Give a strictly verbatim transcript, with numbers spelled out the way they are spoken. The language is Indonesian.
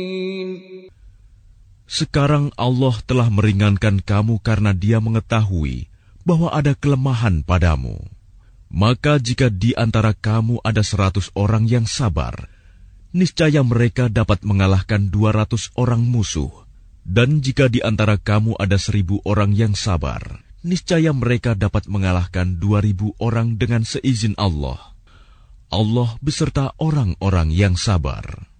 Sekarang Allah telah meringankan kamu karena Dia mengetahui bahwa ada kelemahan padamu. Maka jika di antara kamu ada seratus orang yang sabar, niscaya mereka dapat mengalahkan dua ratus orang musuh. Dan jika di antara kamu ada seribu orang yang sabar, niscaya mereka dapat mengalahkan dua ribu orang dengan seizin Allah. Allah beserta orang-orang yang sabar.